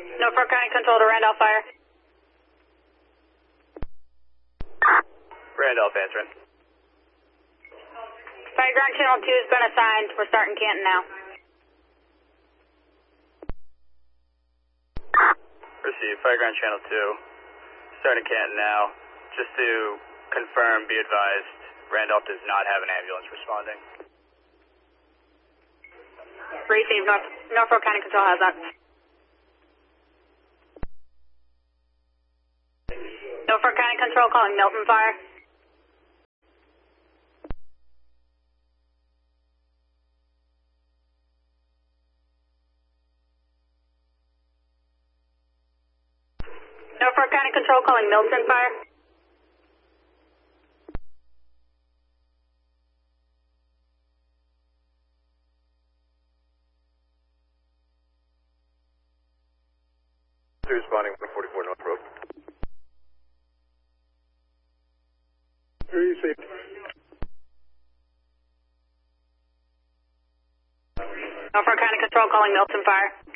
Norfolk County Control to Randolph Fire. Randolph answering. Fire ground channel 2 has been assigned. We're starting Canton now. Receive. Fire ground channel 2. Starting Canton now. Just to confirm, be advised, Randolph does not have an ambulance responding. Receive. Norfolk County Control has that. Norfolk County Control calling Milton Fire. Norfolk County Control calling Milton Fire. Responding 144 North Road. Receive. Norfolk County Control calling Milton Fire.